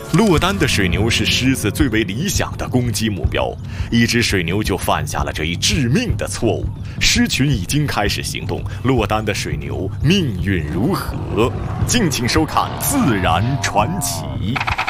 落单的水牛是狮子最为理想的攻击目标，一只水牛就犯下了这一致命的错误。狮群已经开始行动，落单的水牛命运如何？敬请收看《自然传奇》。